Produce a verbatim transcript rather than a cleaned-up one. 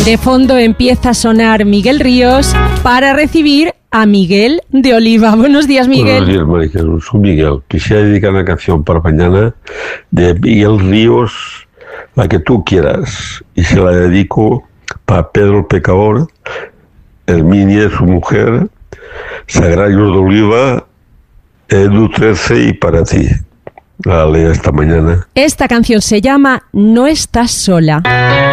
De fondo empieza a sonar Miguel Ríos para recibir a Miguel de Oliva. Buenos días, Miguel. Buenos días, María Jesús. Soy Miguel. Quisiera dedicar una canción para mañana de Miguel Ríos, la que tú quieras. Y se la dedico para Pedro el Pecador, Herminia, su mujer, Sagrarios de Oliva, Edu trece y para ti. La leo esta mañana. Esta canción se llama No estás sola.